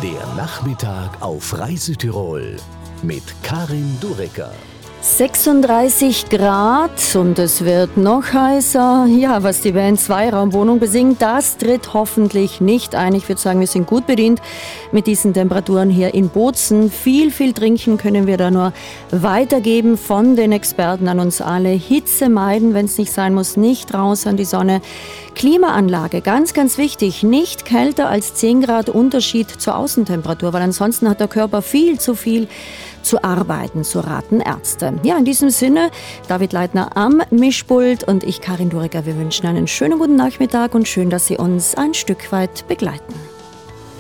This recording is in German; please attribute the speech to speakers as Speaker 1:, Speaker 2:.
Speaker 1: Der Nachmittag auf Reisetirol mit Karin Durecker.
Speaker 2: 36 Grad und es wird noch heißer. Ja, was die Band Zweiraumwohnung besingt, das tritt hoffentlich nicht ein. Ich würde sagen, wir sind gut bedient mit diesen Temperaturen hier in Bozen. Viel trinken können wir da nur weitergeben von den Experten an uns alle. Hitze meiden, wenn es nicht sein muss, nicht raus an die Sonne. Klimaanlage, ganz wichtig, nicht kälter als 10 Grad Unterschied zur Außentemperatur, weil ansonsten hat der Körper viel zu viel zu arbeiten, so raten Ärzte. Ja, in diesem Sinne, David Leitner am Mischpult und ich, Karin Durecker, wir wünschen einen schönen guten Nachmittag und schön, dass Sie uns ein Stück weit begleiten.